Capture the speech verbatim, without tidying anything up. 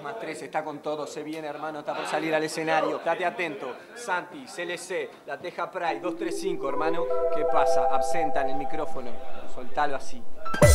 más tres, está con todo, se viene, hermano, está por salir al escenario. Date atento. Santi, C L C, La Teja Pride, dos tres cinco, hermano. ¿Qué pasa? Absenta en el micrófono. Soltalo así.